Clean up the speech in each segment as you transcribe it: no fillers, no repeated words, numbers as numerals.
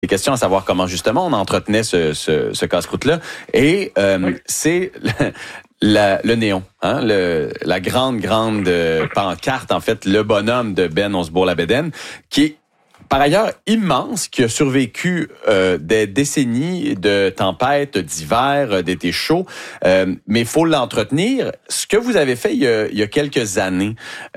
des questions à savoir comment justement on entretenait ce casse-croûte-là. Et c'est le néon, hein, la grande pancarte, en fait, le bonhomme de Ben Osbourne-Labeden, qui est par ailleurs immense, qui a survécu des décennies de tempêtes, d'hiver, d'été chaud, mais il faut l'entretenir. Ce que vous avez fait il y a quelques années,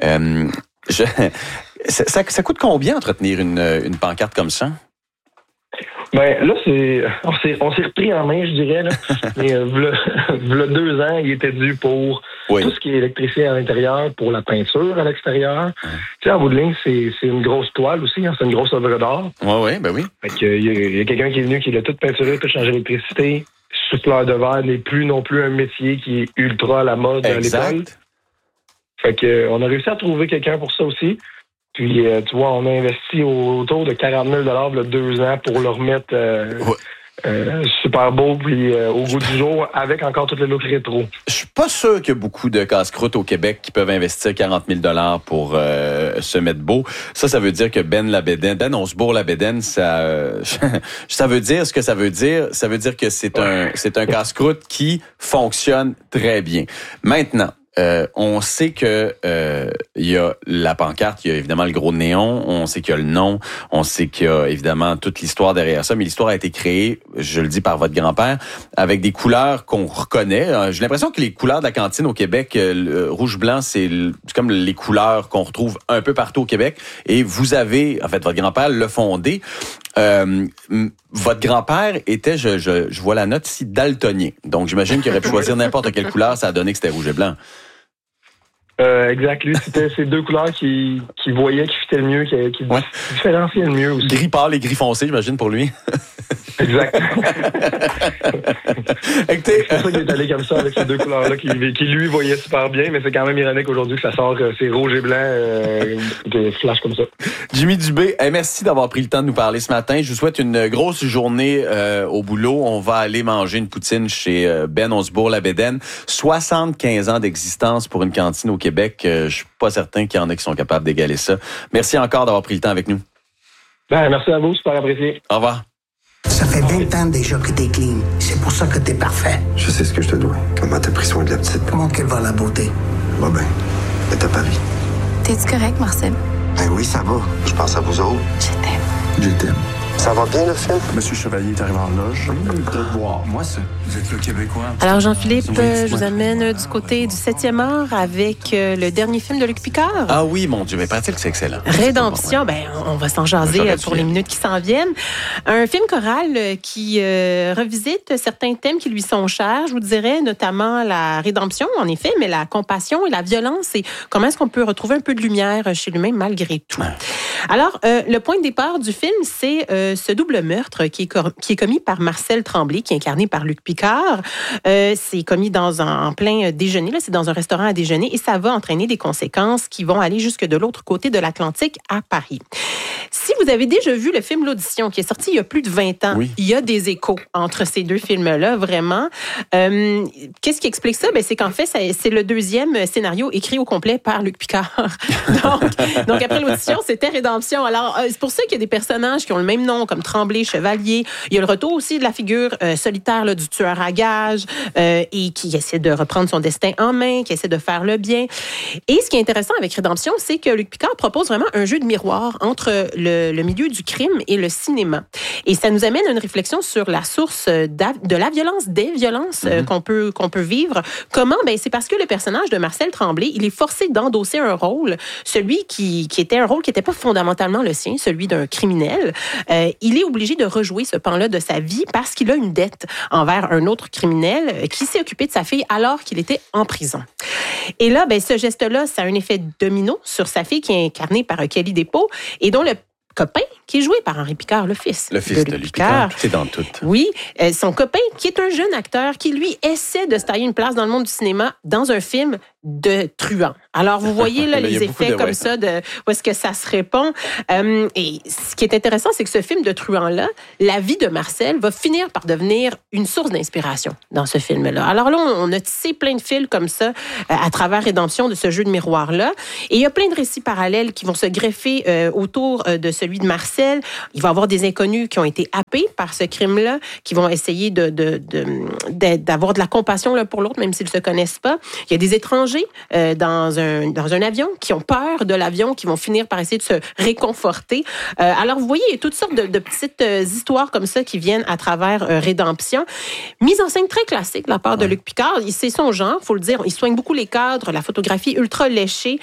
ça coûte combien entretenir une pancarte comme ça? Ben là, on s'est repris en main, je dirais. Là. Mais v'là 2 ans, il était dû pour tout ce qui est électricité à l'intérieur, pour la peinture à l'extérieur. Tu sais, en bout de ligne, c'est une grosse toile aussi, hein, c'est une grosse œuvre d'art. Oui, ben oui. Fait que, il y a quelqu'un qui est venu, qui l'a tout peinturé, tout changé l'électricité. Souffleur de verre n'est plus non plus un métier qui est ultra à la mode à l'école. Fait que, on a réussi à trouver quelqu'un pour ça aussi. Puis, tu vois, on a investi autour de 40 000 il y a 2 ans pour le remettre super beau puis au goût du jour avec encore toutes les looks rétro. Je suis pas sûr qu'il y a beaucoup de casse-croûtes au Québec qui peuvent investir 40 000 pour se mettre beau. Ça veut dire que Ben Osbourne-Labeden, ça veut dire ce que ça veut dire. Ça veut dire que c'est un casse-croûte qui fonctionne très bien. Maintenant, on sait que il y a la pancarte, il y a évidemment le gros néon, on sait qu'il y a le nom, on sait qu'il y a évidemment toute l'histoire derrière ça, mais l'histoire a été créée, je le dis par votre grand-père, avec des couleurs qu'on reconnaît. J'ai l'impression que les couleurs de la cantine au Québec, le rouge-blanc, c'est comme les couleurs qu'on retrouve un peu partout au Québec. Et vous avez, en fait, votre grand-père l'a fondé. Votre grand-père était, je vois la note ici, daltonien. Donc, j'imagine qu'il aurait pu choisir n'importe quelle couleur, ça a donné que c'était rouge et blanc. Exact. Lui, c'était ces 2 couleurs qui voyait, qui fitaient le mieux, qui différenciaient le mieux aussi. Gris pâle et gris foncé, j'imagine, pour lui. Exact. C'est pour ça qu'il est allé comme ça avec ces 2 couleurs-là qui lui voyait super bien, mais c'est quand même ironique aujourd'hui que ça sort, c'est rouge et blanc, des flashs comme ça. Jimmy Dubé, merci d'avoir pris le temps de nous parler ce matin. Je vous souhaite une grosse journée au boulot. On va aller manger une poutine chez Ben Osbourne-Labeden. 75 ans d'existence pour une cantine au Québec. Je suis pas certain qu'il y en a qui sont capables d'égaler ça. Merci encore d'avoir pris le temps avec nous. Merci à vous, super apprécié. Au revoir. Ça fait 20 ans déjà que t'es clean. C'est pour ça que t'es parfait. Je sais ce que je te dois. Comment t'as pris soin de la petite. Comment qu'elle va, la beauté? Va bien. Mais t'as pas vie. T'es-tu correct, Marcel? Ben oui, ça va. Je pense à vous autres. Je t'aime. Je t'aime. Ça va bien, le film? Monsieur Chevalier est arrivé en loge. De boire. Moi, ça. Vous êtes le Québécois. Alors, Jean-Philippe, je vous amène du côté du 7e art avec le dernier film de Luc Picard. Ah oui, mon Dieu, mais paraît-il que c'est excellent. Rédemption, on va s'en jaser pour les minutes qui s'en viennent. Un film choral qui revisite certains thèmes qui lui sont chers, je vous dirais, notamment la rédemption, en effet, mais la compassion et la violence et comment est-ce qu'on peut retrouver un peu de lumière chez lui-même malgré tout. Ouais. Alors, le point de départ du film, c'est ce double meurtre qui est commis par Marcel Tremblay, qui est incarné par Luc Picard. C'est commis en plein déjeuner, là, c'est dans un restaurant à déjeuner, et ça va entraîner des conséquences qui vont aller jusque de l'autre côté de l'Atlantique, à Paris. Si vous avez déjà vu le film L'Audition, qui est sorti il y a plus de 20 ans, il y a des échos entre ces 2 films-là, vraiment. Qu'est-ce qui explique ça? C'est qu'en fait, c'est le 2e scénario écrit au complet par Luc Picard. donc après L'Audition, c'était Rédemption. Alors, c'est pour ça qu'il y a des personnages qui ont le même nom, comme Tremblay, Chevalier. Il y a le retour aussi de la figure solitaire là, du tueur à gages et qui essaie de reprendre son destin en main, qui essaie de faire le bien. Et ce qui est intéressant avec Rédemption, c'est que Luc Picard propose vraiment un jeu de miroir entre le milieu du crime et le cinéma. Et ça nous amène à une réflexion sur la source de la violence, des violences qu'on peut vivre. Comment? C'est parce que le personnage de Marcel Tremblay, il est forcé d'endosser un rôle, celui qui était un rôle qui n'était pas fondamentalement le sien, celui d'un criminel. Il est obligé de rejouer ce pan-là de sa vie parce qu'il a une dette envers un autre criminel qui s'est occupé de sa fille alors qu'il était en prison. Et là, ce geste-là, ça a un effet domino sur sa fille qui est incarnée par Kelly Despaux et dont le copain, qui est joué par Henri Picard, le fils de Luc Picard. C'est dans tout. Oui, son copain, qui est un jeune acteur, qui, lui, essaie de se tailler une place dans le monde du cinéma dans un film de truand. Alors, vous voyez là les effets comme ça, où est-ce que ça se répond. Et ce qui est intéressant, c'est que ce film de truand-là, la vie de Marcel va finir par devenir une source d'inspiration dans ce film-là. Alors là, on a tissé plein de fils comme ça à travers Rédemption de ce jeu de miroir-là. Et il y a plein de récits parallèles qui vont se greffer autour de celui de Marcel Marcel. Il va y avoir des inconnus qui ont été happés par ce crime-là, qui vont essayer d'avoir de la compassion l'un pour l'autre, même s'ils ne se connaissent pas. Il y a des étrangers dans un avion qui ont peur de l'avion, qui vont finir par essayer de se réconforter. Alors, vous voyez, il y a toutes sortes de petites histoires comme ça qui viennent à travers Rédemption. Mise en scène très classique de la part de Luc Picard. C'est son genre, il faut le dire. Il soigne beaucoup les cadres, la photographie ultra léchée.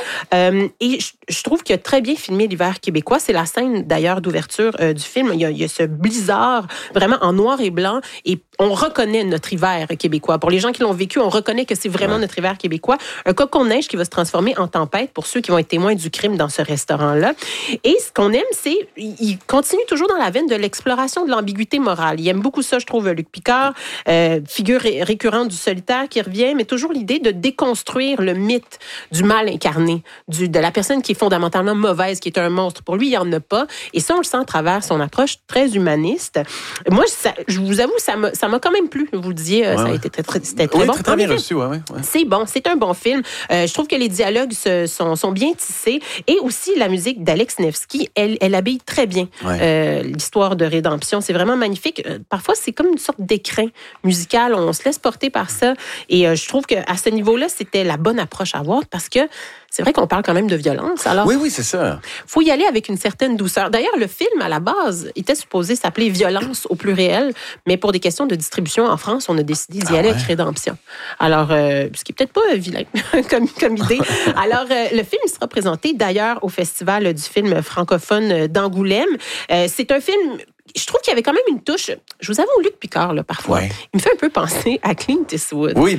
Et je trouve qu'il a très bien filmé l'hiver québécois. C'est la scène, d'ailleurs, d'ouverture du film. Il y a ce blizzard vraiment en noir et blanc. Et on reconnaît notre hiver québécois. Pour les gens qui l'ont vécu, on reconnaît que c'est vraiment notre hiver québécois. Un cocon de neige qui va se transformer en tempête pour ceux qui vont être témoins du crime dans ce restaurant-là. Et ce qu'on aime, c'est il continue toujours dans la veine de l'exploration de l'ambiguïté morale. Il aime beaucoup ça, je trouve, Luc Picard, figure récurrente du solitaire qui revient, mais toujours l'idée de déconstruire le mythe du mal incarné, de la personne qui est fondamentalement mauvaise, qui est un monstre. Pour lui, il n'y en a pas. Et ça, on le sent à travers son approche très humaniste. Moi, je vous avoue, ça m'a quand même plu. Vous le disiez, ça a été c'était très bon. Très bien reçu, ouais. C'est bon, c'est un bon film. Je trouve que les dialogues sont bien tissés. Et aussi, la musique d'Alex Nevsky, elle habille très bien l'histoire de Rédemption. C'est vraiment magnifique. Parfois, c'est comme une sorte d'écrin musical. On se laisse porter par ça. Et je trouve qu'à ce niveau-là, c'était la bonne approche à avoir parce que c'est vrai qu'on parle quand même de violence. Alors, oui, c'est ça. Faut y aller avec une certaine douceur. D'ailleurs, le film, à la base, était supposé s'appeler Violence au pluriel, mais pour des questions de distribution en France, on a décidé d'y aller avec Rédemption. Alors, ce qui est peut-être pas vilain comme idée. Alors, le film sera présenté d'ailleurs au Festival du film francophone d'Angoulême. C'est un film... Je trouve qu'il y avait quand même une touche. Je vous avoue, Luc Picard, là, parfois, il me fait un peu penser à Clint Eastwood. Oui,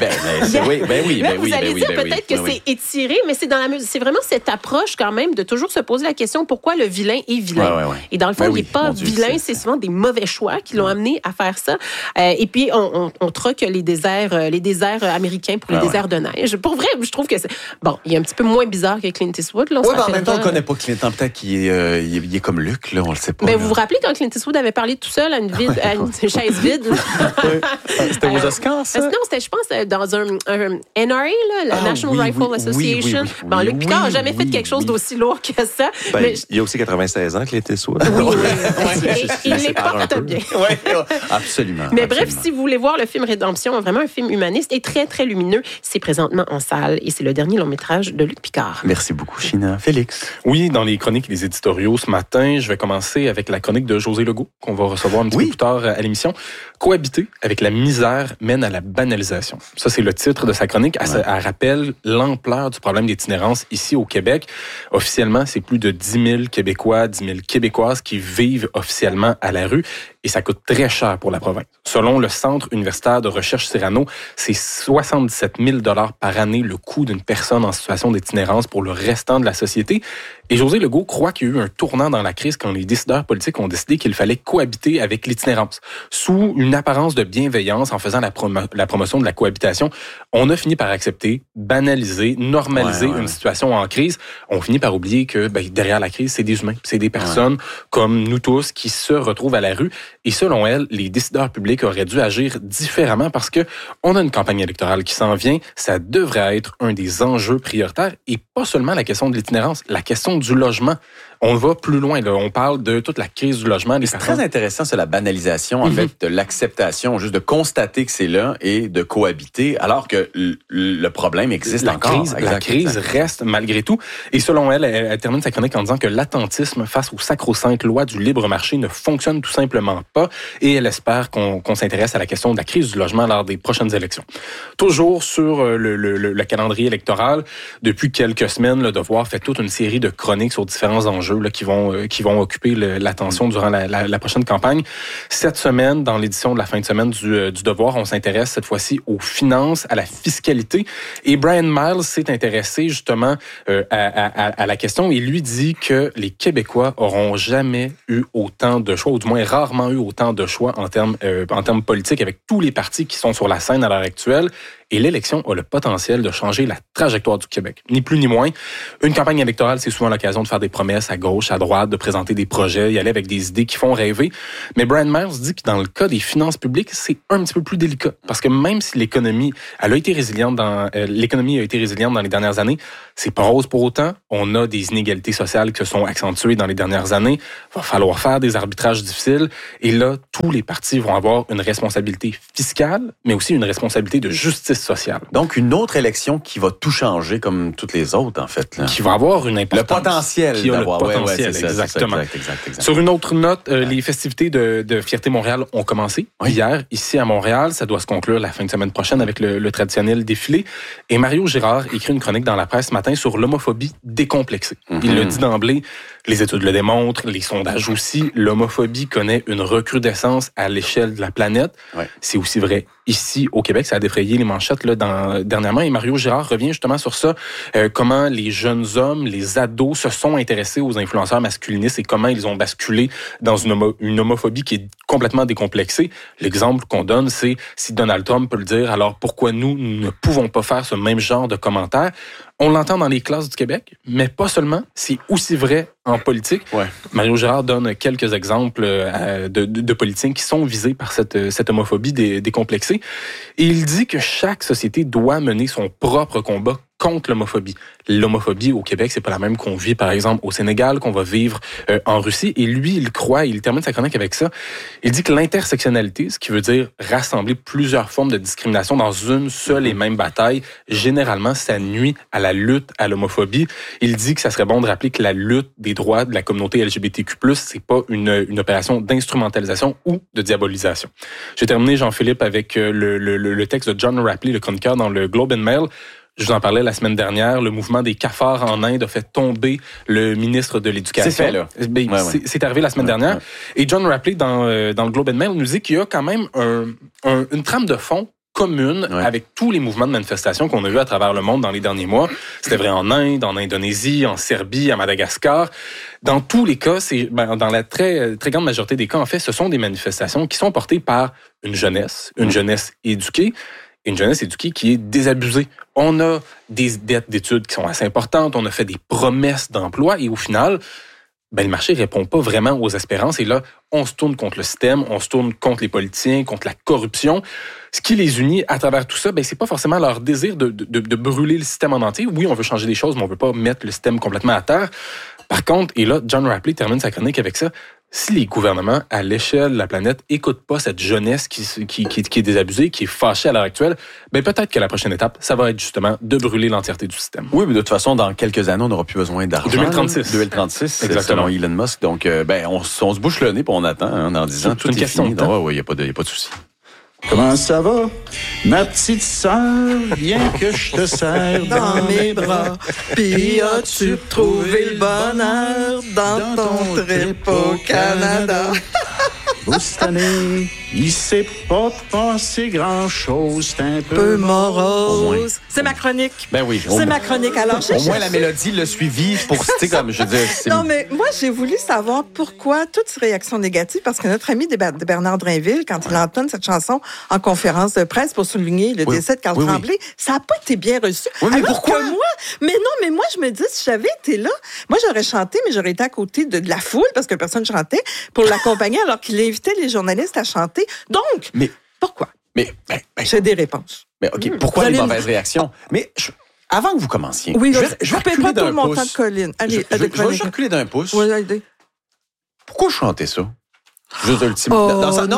oui. Vous allez dire peut-être que c'est étiré, mais c'est vraiment cette approche quand même de toujours se poser la question pourquoi le vilain est vilain. Et dans le fond, il n'est pas vilain, c'est souvent des mauvais choix qui l'ont amené à faire ça. Et puis, on troque les déserts américains pour les déserts de neige. Pour vrai, je trouve que c'est... Bon, il est un petit peu moins bizarre que Clint Eastwood. Là, en même temps, on ne connaît pas Clint. Peut-être qu'il est comme Luc, là, on le sait pas. Mais vous vous rappelez quand Clint Eastwood avait parlé tout seul à une chaise vide. C'était aux Oscars, ça? Non, c'était, je pense, dans un NRA, là, la National Rifle Association. Luc Picard n'a jamais fait quelque chose d'aussi lourd que ça. Mais... Il y a aussi 96 ans, Clint Eastwood. Il les porte bien. Absolument. Mais bref, si vous voulez voir le film Rédemption, vraiment un film humaniste et très, très lumineux, c'est présentement en salle et c'est le dernier long-métrage de Luc Picard. Merci beaucoup, China. Félix? Oui, dans les chroniques et les éditoriaux ce matin, je vais commencer avec la chronique de José Legault, qu'on va recevoir un petit peu plus tard à l'émission. Cohabiter avec la misère mène à la banalisation. Ça, c'est le titre de sa chronique. Elle rappelle l'ampleur du problème d'itinérance ici au Québec. Officiellement, c'est plus de 10 000 Québécois, 10 000 Québécoises qui vivent officiellement à la rue et ça coûte très cher pour la province. Selon le Centre universitaire de recherche Cyrano, c'est 77 000 $ par année le coût d'une personne en situation d'itinérance pour le restant de la société. Et José Legault croit qu'il y a eu un tournant dans la crise quand les décideurs politiques ont décidé qu'il fallait cohabiter avec l'itinérance. Sous une apparence de bienveillance, en faisant la promotion de la cohabitation, on a fini par accepter, banaliser, normaliser une situation en crise. On finit par oublier que derrière la crise, c'est des humains, c'est des personnes comme nous tous qui se retrouvent à la rue. Et selon elle, les décideurs publics auraient dû agir différemment parce que on a une campagne électorale qui s'en vient. Ça devrait être un des enjeux prioritaires et pas seulement la question de l'itinérance, la question du logement. On va plus loin, là. On parle de toute la crise du logement. C'est très intéressant, c'est la banalisation, en fait, de l'acceptation, juste de constater que c'est là et de cohabiter, alors que le problème existe encore. La crise reste malgré tout. Et selon elle, elle termine sa chronique en disant que l'attentisme face aux sacro-saintes lois du libre marché ne fonctionne tout simplement pas. Et elle espère qu'on s'intéresse à la question de la crise du logement lors des prochaines élections. Toujours sur le calendrier électoral, depuis quelques semaines, Le Devoir fait toute une série de chroniques sur différents enjeux qui vont occuper l'attention durant la prochaine campagne. Cette semaine, dans l'édition de la fin de semaine du Devoir, on s'intéresse cette fois-ci aux finances, à la fiscalité. Et Brian Miles s'est intéressé justement à la question. Il lui dit que les Québécois auront jamais eu autant de choix, ou du moins rarement eu autant de choix en termes politiques avec tous les partis qui sont sur la scène à l'heure actuelle. Et l'élection a le potentiel de changer la trajectoire du Québec. Ni plus ni moins. Une campagne électorale, c'est souvent l'occasion de faire des promesses à gauche, à droite, de présenter des projets, y aller avec des idées qui font rêver. Mais Brian Myers dit que dans le cas des finances publiques, c'est un petit peu plus délicat. Parce que même si l'économie a été résiliente dans les dernières années, c'est pas rose pour autant. On a des inégalités sociales qui se sont accentuées dans les dernières années. Il va falloir faire des arbitrages difficiles. Et là, tous les partis vont avoir une responsabilité fiscale, mais aussi une responsabilité de justice sociale. Donc, une autre élection qui va tout changer comme toutes les autres, en fait. Là. Qui va avoir une importance. Le potentiel qui a d'avoir. Le potentiel, c'est ça, exactement. Exact. Sur une autre note, les festivités de Fierté Montréal ont commencé hier, ici à Montréal. Ça doit se conclure la fin de semaine prochaine avec le traditionnel défilé. Et Mario Girard écrit une chronique dans la presse ce matin sur l'homophobie décomplexée. Il le dit d'emblée, les études le démontrent, les sondages aussi, l'homophobie connaît une recrudescence à l'échelle de la planète. Ouais. C'est aussi vrai ici au Québec, ça a défrayé les manchettes là, dernièrement. Et Mario Girard revient justement sur ça, comment les jeunes hommes, les ados se sont intéressés aux influenceurs masculinistes et comment ils ont basculé dans une homophobie qui est complètement décomplexée. L'exemple qu'on donne, c'est si Donald Trump peut le dire, alors pourquoi nous ne pouvons pas faire ce même genre de commentaires? On l'entend dans les classes du Québec, mais pas seulement. C'est aussi vrai en politique. Ouais. Mario Girard donne quelques exemples de politiciens qui sont visés par cette homophobie décomplexée. Et il dit que chaque société doit mener son propre combat contre l'homophobie. L'homophobie au Québec, c'est pas la même qu'on vit, par exemple, au Sénégal, qu'on va vivre en Russie. Et lui, il croit, il termine sa chronique avec ça, il dit que l'intersectionnalité, ce qui veut dire rassembler plusieurs formes de discrimination dans une seule et même bataille, généralement, ça nuit à la lutte à l'homophobie. Il dit que ça serait bon de rappeler que la lutte des droits de la communauté LGBTQ+, c'est pas une opération d'instrumentalisation ou de diabolisation. J'ai terminé, Jean-Philippe, avec le texte de John Rapley, le chroniqueur dans le Globe and Mail. Je vous en parlais la semaine dernière. Le mouvement des cafards en Inde a fait tomber le ministre de l'Éducation. C'est fait, là. C'est arrivé la semaine dernière. Et John Rapley, dans le Globe and Mail, nous dit qu'il y a quand même une trame de fond commune avec tous les mouvements de manifestation qu'on a vus à travers le monde dans les derniers mois. C'était vrai en Inde, en Indonésie, en Serbie, à Madagascar. Dans tous les cas, dans la très, très grande majorité des cas, en fait, ce sont des manifestations qui sont portées par une jeunesse éduquée, une jeunesse éduquée qui est désabusée. On a des dettes d'études qui sont assez importantes, on a fait des promesses d'emploi et au final, le marché répond pas vraiment aux espérances et là, on se tourne contre le système, on se tourne contre les politiciens, contre la corruption. Ce qui les unit à travers tout ça, c'est pas forcément leur désir de brûler le système en entier. Oui, on veut changer des choses, mais on veut pas mettre le système complètement à terre. Par contre, et là, John Rapley termine sa chronique avec ça, si les gouvernements, à l'échelle de la planète, écoutent pas cette jeunesse qui est désabusée, qui est fâchée à l'heure actuelle, peut-être que la prochaine étape, ça va être justement de brûler l'entièreté du système. Oui, mais de toute façon, dans quelques années, on n'aura plus besoin d'argent. 2036. Exactement. Selon Elon Musk. Donc, on se bouche le nez pour on attend, dans 10 ans, tout est fini. Oui, il n'y a pas de souci. Comment ça va? Ma petite sœur, viens que je te serre dans mes bras. Puis as-tu trouvé le bonheur dans ton trip au Canada? Cette année, il s'est pas passé grand-chose, c'est un peu morose. C'est ma chronique. Oui. C'est ma chronique. Alors, au moins, la mélodie l'a suivi pour citer comme, je veux dire... Non, mais moi, j'ai voulu savoir pourquoi toute ces réaction négative, parce que notre ami de Bernard Drainville, quand il entonne cette chanson en conférence de presse pour souligner le décès de Carl Tremblay, ça n'a pas été bien reçu. Oui, mais pourquoi? Mais moi, je me dis, si j'avais été là, moi, j'aurais chanté, mais j'aurais été à côté de la foule, parce que personne chantait, pour l'accompagner, alors qu'il invitait les journalistes à chanter. Donc, pourquoi? J'ai des réponses. Mais OK, pourquoi les mauvaises réactions? Mais avant que vous commenciez, je vais reculer d'un pouce. Temps de colline. Allez, je vais reculer d'un pouce. Oui, pourquoi chanter ça? Juste ultime. Non,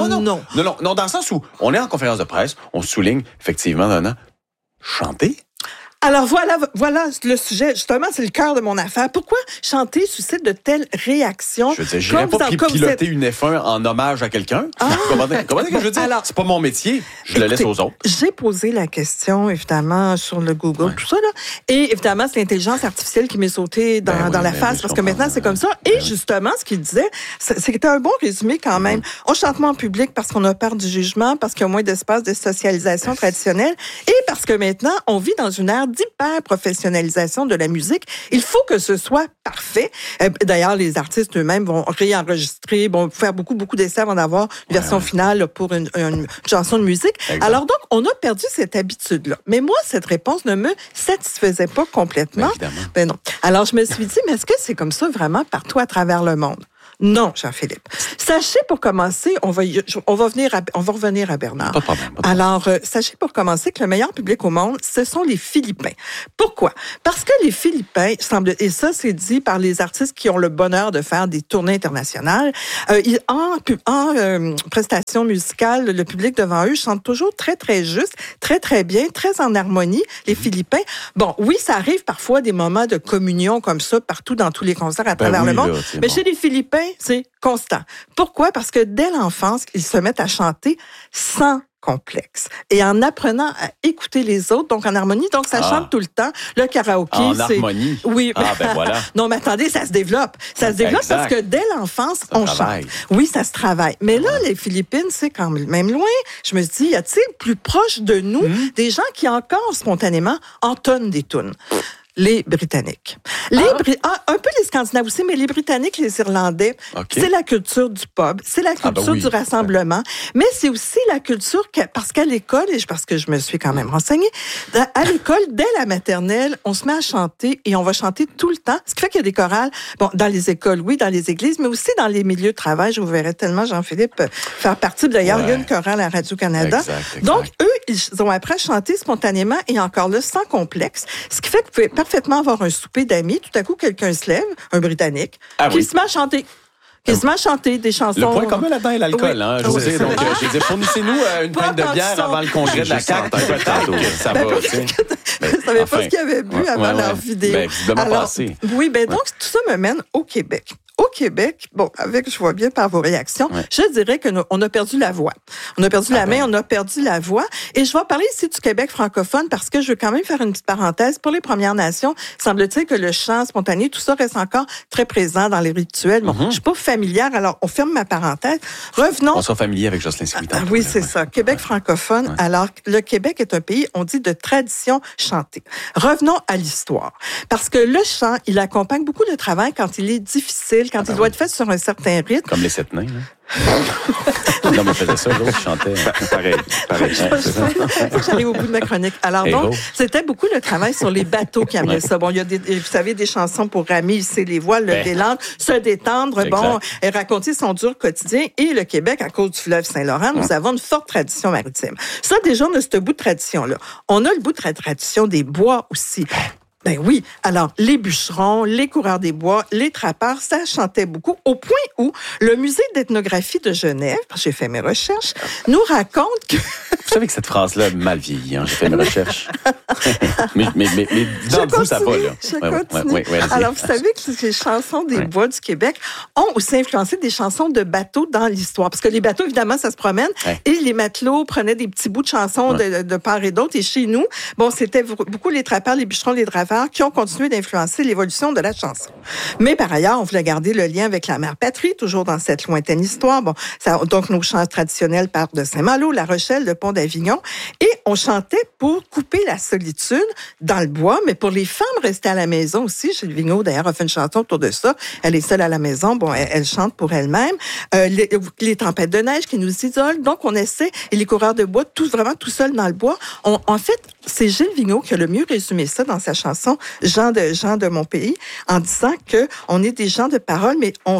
dans le sens où on est en conférence de presse, on souligne effectivement chanter. Alors voilà le sujet. Justement, c'est le cœur de mon affaire. Pourquoi chanter suscite de telles réactions? Je veux dire, j'irais pas piloter une F1 en hommage à quelqu'un. Comment que je veux dire? Alors, c'est pas mon métier. Je le laisse aux autres. J'ai posé la question, évidemment, sur le Google, tout ça, là. Et évidemment, c'est l'intelligence artificielle qui m'est sautée dans la face, parce que maintenant, c'est comme ça. Et justement, ce qu'il disait, c'était un bon résumé quand même. On chante moins en public parce qu'on a peur du jugement, parce qu'il y a moins d'espace de socialisation traditionnelle, et parce que maintenant, on vit dans une ère d'hyper-professionnalisation de la musique. Il faut que ce soit parfait. D'ailleurs, les artistes eux-mêmes vont réenregistrer, vont faire beaucoup d'essais avant d'avoir une version finale là, pour une chanson de musique. Exact. Alors donc, on a perdu cette habitude-là. Mais moi, cette réponse ne me satisfaisait pas complètement. Ben non. Alors, je me suis dit, mais est-ce que c'est comme ça vraiment partout à travers le monde? Non, Jean-Philippe. Sachez pour commencer, on va revenir à Bernard. Pas de problème. Alors, sachez pour commencer que le meilleur public au monde, ce sont les Philippins. Pourquoi? Parce que les Philippins, et ça c'est dit par les artistes qui ont le bonheur de faire des tournées internationales, en prestation musicale, le public devant eux chante toujours très, très juste, très, très bien, très en harmonie, les Philippins. Bon, oui, ça arrive parfois des moments de communion comme ça, partout dans tous les concerts à travers le monde. Là, mais chez les Philippins, c'est constant. Pourquoi? Parce que dès l'enfance, ils se mettent à chanter sans complexe. Et en apprenant à écouter les autres, donc en harmonie, donc ça chante tout le temps. Le karaoké, en harmonie? Oui. Ben voilà. Non, mais attendez, ça se développe. Ça se développe parce que dès l'enfance, on chante. Oui, ça se travaille. Mais là, les Philippines, c'est quand même loin. Je me suis dit, y a-t-il plus proche de nous des gens qui encore spontanément entonnent des tunes? Les Britanniques. Un peu les Scandinaves aussi, mais les Britanniques, les Irlandais, c'est la culture du pub, c'est la culture du rassemblement, mais c'est aussi la culture parce qu'à l'école, et parce que je me suis quand même renseignée, à l'école, dès la maternelle, on se met à chanter et on va chanter tout le temps, ce qui fait qu'il y a des chorales, bon, dans les écoles, oui, dans les églises, mais aussi dans les milieux de travail. Je vous verrai tellement, Jean-Philippe, faire partie. D'ailleurs, il y a une chorale à Radio-Canada. Exact. Donc, eux, ils ont appris à chanter spontanément et encore là, sans complexe, ce qui fait que vous pouvez parfaitement avoir un souper d'amis. Tout à coup, quelqu'un se lève, un Britannique, qui se met à chanter. Qui se met à chanter des chansons. Le point commun là-dedans est l'alcool. Hein, je sais. Donc, j'ai dit, fournissez-nous une pinte de bière avant le congrès de la CAQ. Ça va, tu sais. Je ne savais pas ce qu'ils avaient bu avant leur vidéo. Visiblement passé. Oui, donc tout ça me mène au Québec. Au Québec, bon, je vois bien par vos réactions, je dirais qu'on a perdu la voix. On a perdu la main, on a perdu la voix. Et je vais parler ici du Québec francophone parce que je veux quand même faire une petite parenthèse. Pour les Premières Nations, semble-t-il que le chant spontané, tout ça reste encore très présent dans les rituels. Bon, je suis pas familière, alors on ferme ma parenthèse. Revenons. On soit familier avec Jocelyn Smith. Oui, c'est ça. Québec francophone. Ouais. Alors, le Québec est un pays, on dit, de tradition chantée. Revenons à l'histoire. Parce que le chant, il accompagne beaucoup de travail quand il est difficile, quand il doit être fait sur un certain rythme. Comme les 7 nains, non, mais faisait ça, l'autre chantait. Pareil. J'arrive au bout de ma chronique. Alors donc, c'était beaucoup le travail sur les bateaux qui amenaient ça. Bon, il y a vous savez, des chansons pour ramer, hisser les voiles, lever l'ancre, se détendre, et raconter son dur quotidien. Et le Québec, à cause du fleuve Saint-Laurent, nous avons une forte tradition maritime. Ça, déjà, on a ce bout de tradition-là. On a le bout de la tradition des bois aussi. Ben oui. Alors, les bûcherons, les coureurs des bois, les trappeurs, ça chantait beaucoup, au point où le musée d'ethnographie de Genève, j'ai fait mes recherches, nous raconte que... Vous savez que cette phrase-là a mal vieilli, hein? J'ai fait mes recherches. mais dans vous, ça va, là. Je continue. Alors, vous savez que les chansons des bois du Québec ont aussi influencé des chansons de bateaux dans l'histoire. Parce que les bateaux, évidemment, ça se promène. Et les matelots prenaient des petits bouts de chansons de part et d'autre. Et chez nous, bon, c'était beaucoup les trappeurs, les bûcherons, les draveurs qui ont continué d'influencer l'évolution de la chanson. Mais par ailleurs, on voulait garder le lien avec la mère patrie, toujours dans cette lointaine histoire. Bon, donc nos chants traditionnels partent de Saint-Malo, La Rochelle, le Pont d'Avignon, et on chantait pour couper la solitude dans le bois, mais pour les femmes rester à la maison aussi. Gilles Vigneault, d'ailleurs, a fait une chanson autour de ça. Elle est seule à la maison, bon, elle chante pour elle-même. Les tempêtes de neige qui nous isolent, donc on essaie, et les coureurs de bois, vraiment tout seul dans le bois. En fait, c'est Gilles Vigneault qui a le mieux résumé ça dans sa chanson Jean de mon pays, en disant que on est des gens de parole, mais on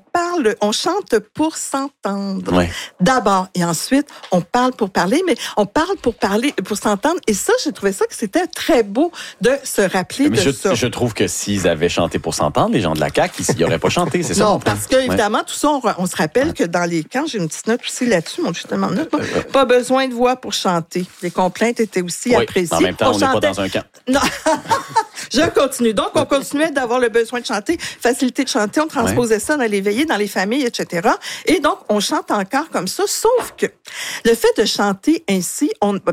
chante pour s'entendre. Ouais. D'abord, et ensuite, on parle pour parler, mais on parle pour parler, pour s'entendre. Et ça, j'ai trouvé ça que c'était très beau de se rappeler de ça. Je trouve que s'ils avaient chanté pour s'entendre, les gens de la CAQ, ils n'auraient pas chanté, c'est ça? Non, parce que, évidemment, tout ça, on se rappelle que dans les camps, j'ai une petite note aussi là-dessus, justement, pas besoin de voix pour chanter. Les complaintes étaient aussi appréciées. En même temps, on n'est pas dans un camp. Non. Je continue. Donc, on continuait d'avoir le besoin de chanter, facilité de chanter. On transposait ça dans les veillées, dans les familles, etc. Et donc, on chante encore comme ça, sauf que le fait de chanter ainsi,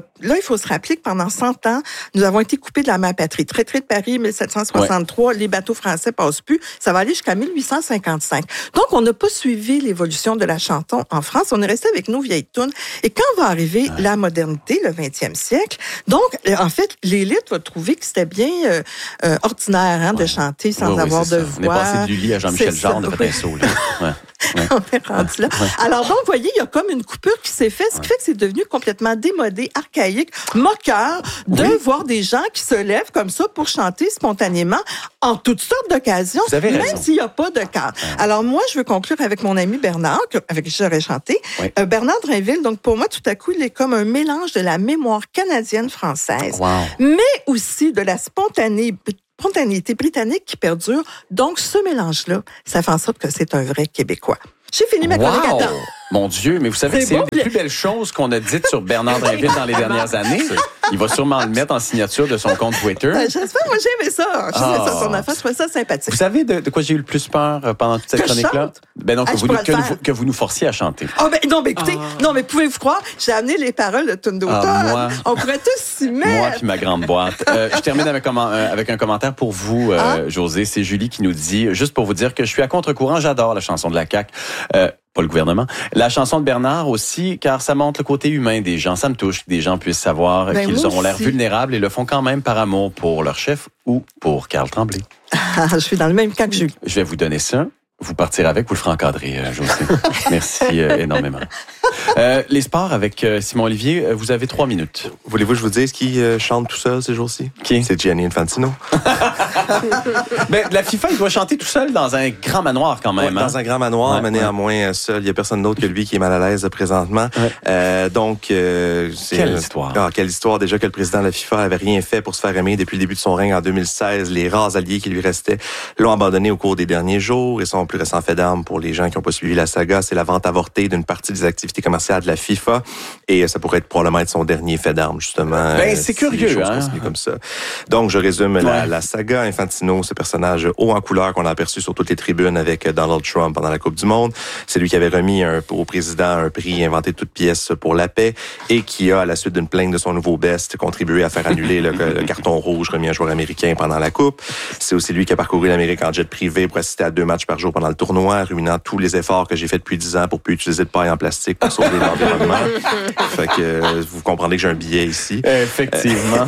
là, il faut se rappeler que pendant 100 ans, nous avons été coupés de la mère patrie. Traité de Paris, 1763, les bateaux français passent plus. Ça va aller jusqu'à 1855. Donc, on n'a pas suivi l'évolution de la chanson en France. On est resté avec nos vieilles tunes. Et quand va arriver la modernité, le 20e siècle, donc, en fait, l'élite va trouver que c'était bien ordinaire de chanter sans avoir de voix. On est passé de Lully à Jean-Michel Jarre, on a fait un saut, là. Ouais. On est rendu là. Alors donc, vous voyez, il y a comme une coupure qui s'est faite, ce qui fait que c'est devenu complètement démodé, archaïque, moqueur de voir des gens qui se lèvent comme ça pour chanter spontanément en toutes sortes d'occasions, même s'il n'y a pas de cadre. Alors moi, je veux conclure avec mon ami Bernard, avec qui j'aurais chanté. Oui. Bernard Drinville, donc pour moi, tout à coup, il est comme un mélange de la mémoire canadienne-française, mais aussi de la spontanéité britannique qui perdure. Donc, ce mélange-là, ça fait en sorte que c'est un vrai Québécois. J'ai fini ma chronique à temps. Mon Dieu, mais vous savez que c'est une des plus belles choses qu'on a dites sur Bernard Drinville dans les dernières années. Il va sûrement le mettre en signature de son compte Twitter. J'espère, moi j'ai aimé ça. J'ai aimé ça, son affaire, je trouvais ça sympathique. Vous savez de quoi j'ai eu le plus peur pendant toute cette chronique-là? Ben non, que vous nous forciez à chanter. Non, mais écoutez, non, mais pouvez-vous croire, j'ai amené les paroles de Tune d'automne. On pourrait tous s'y mettre. Moi puis ma grande boîte. Je termine avec un commentaire pour vous, José. C'est Julie qui nous dit, juste pour vous dire que je suis à contre-courant, j'adore la chanson de la CAQ. Pas le gouvernement. La chanson de Bernard aussi, car ça montre le côté humain des gens. Ça me touche que des gens puissent savoir qu'ils ont l'air vulnérables et le font quand même par amour pour leur chef ou pour Carl Tremblay. Je suis dans le même cas que Julie. Je vais vous donner ça. Vous partirez avec, vous le ferez encadrer, José. Merci énormément. Les sports avec Simon Olivier, vous avez 3 minutes. Voulez-vous que je vous dise qui chante tout seul ces jours-ci? Qui? C'est Gianni Infantino. La FIFA, il doit chanter tout seul dans un grand manoir quand même. Dans un grand manoir, mais néanmoins seul. Il n'y a personne d'autre que lui qui est mal à l'aise présentement. Quelle histoire. Quelle histoire. Déjà que le président de la FIFA avait rien fait pour se faire aimer depuis le début de son règne en 2016. Les rares alliés qui lui restaient l'ont abandonné au cours des derniers jours. Et son plus récent fait d'armes pour les gens qui n'ont pas suivi la saga, c'est la vente avortée d'une partie des activités commerciales de la FIFA. Et ça pourrait probablement être son dernier fait d'armes, justement. C'est curieux, hein? Comme ça. Donc, je résume la saga Infantino, ce personnage haut en couleur qu'on a aperçu sur toutes les tribunes avec Donald Trump pendant la Coupe du Monde. C'est lui qui avait remis au président un prix inventé de toutes pièces pour la paix et qui a, à la suite d'une plainte de son nouveau best, contribué à faire annuler le carton rouge remis à un joueur américain pendant la Coupe. C'est aussi lui qui a parcouru l'Amérique en jet privé pour assister à 2 matchs par jour pendant le tournoi, ruinant tous les efforts que j'ai fait depuis 10 ans pour plus utiliser de paille en plastique pour sauver l'environnement. Fait que vous comprendrez que j'ai un billet ici. Effectivement.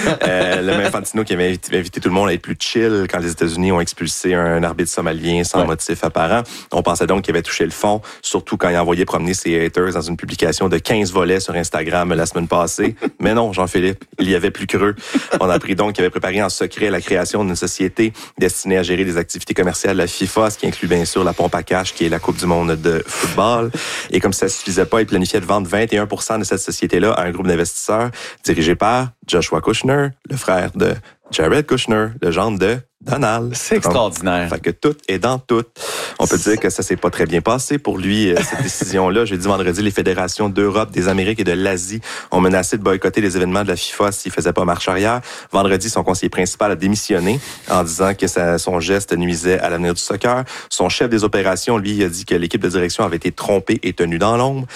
Le même Infantino qui avait invité tout le monde à être plus chill quand les États-Unis ont expulsé un arbitre somalien sans motif apparent. On pensait donc qu'il avait touché le fond, surtout quand il a envoyé promener ses haters dans une publication de 15 volets sur Instagram la semaine passée. Mais non, Jean-Philippe, il y avait plus creux. On a appris donc qu'il avait préparé en secret la création d'une société destinée à gérer les activités commerciales de la FIFA, ce qui inclut bien sûr la pompe à cash, qui est la Coupe du monde de football. Et comme ça ne suffisait pas, il planifiait de vendre 21% de cette société-là à un groupe d'investisseurs dirigé par Joshua Kushner, le frère de Jared Kushner, le gendre de Donald. C'est extraordinaire. Fait que tout est dans tout. On peut dire que ça s'est pas très bien passé pour lui, cette décision-là. Jeudi, vendredi, les fédérations d'Europe, des Amériques et de l'Asie ont menacé de boycotter les événements de la FIFA s'ils faisaient pas marche arrière. Vendredi, son conseiller principal a démissionné en disant que son geste nuisait à l'avenir du soccer. Son chef des opérations, lui, a dit que l'équipe de direction avait été trompée et tenue dans l'ombre,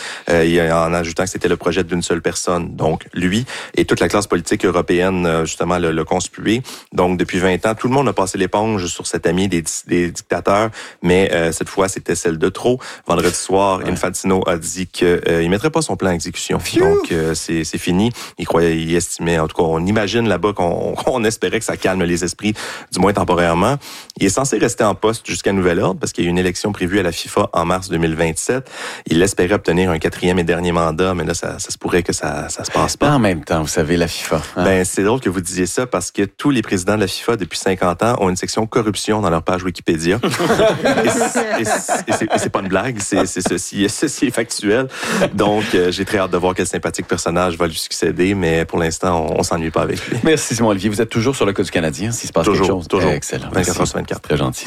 en ajoutant que c'était le projet d'une seule personne. Donc, lui et toute la classe politique européenne, justement, le conspué. Donc, depuis 20 ans, tout le monde a passé l'éponge sur cette amie des dictateurs, mais cette fois, c'était celle de trop. Vendredi soir, Infantino a dit qu'il mettrait pas son plan à exécution. Donc, c'est fini. Il estimait, en tout cas, on imagine là-bas qu'on espérait que ça calme les esprits, du moins temporairement. Il est censé rester en poste jusqu'à nouvel ordre parce qu'il y a une élection prévue à la FIFA en mars 2027. Il espérait obtenir un 4e et dernier mandat, mais là, ça se pourrait que ça se passe pas. En même temps, vous savez, la FIFA. Hein? C'est drôle que vous disiez ça parce que tous les présidents de la FIFA depuis 50 ans ont une section corruption dans leur page Wikipédia. et c'est pas une blague, ceci est factuel. Donc, j'ai très hâte de voir quel sympathique personnage va lui succéder, mais pour l'instant, on s'ennuie pas avec lui. Merci Simon Olivier. Vous êtes toujours sur le cas du Canadien, s'il se passe quelque chose. Toujours. Excellent. 24h/24. Très gentil.